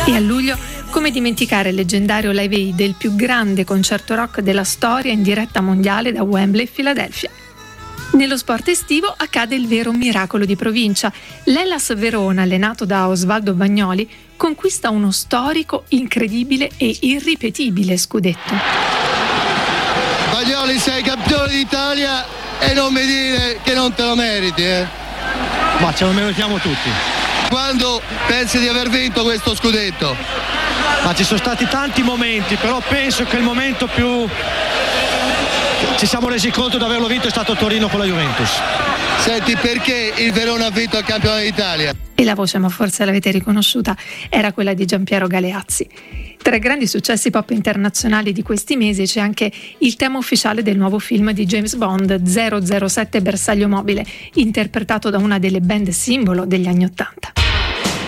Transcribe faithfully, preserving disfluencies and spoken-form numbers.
E a luglio, come dimenticare il leggendario Live Aid del più grande concerto rock della storia in diretta mondiale da Wembley, Filadelfia. Nello sport estivo accade il vero miracolo di provincia. L'Hellas Verona, allenato da Osvaldo Bagnoli, conquista uno storico, incredibile e irripetibile scudetto. Bagnoli, sei campione d'Italia e non mi dire che non te lo meriti, eh? Ma ce lo meritiamo tutti. Quando pensi di aver vinto questo scudetto? Ma ci sono stati tanti momenti, però penso che il momento più ci siamo resi conto di averlo vinto è stato Torino con la Juventus. Senti, perché il Verona ha vinto il campione d'Italia? E la voce, ma forse l'avete riconosciuta, era quella di Giampiero Galeazzi. Tra i grandi successi pop internazionali di questi mesi c'è anche il tema ufficiale del nuovo film di James Bond, zero zero sette Bersaglio Mobile, interpretato da una delle band simbolo degli anni Ottanta.